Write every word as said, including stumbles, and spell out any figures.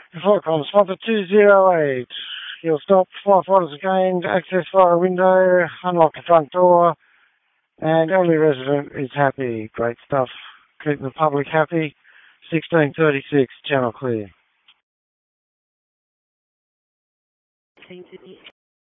Fullcom, spot for two zero eight. He'll stop, firefighters again, access via window, unlock the front door, and every resident is happy. Great stuff. Keeping the public happy. sixteen thirty-six, channel clear. Seems to be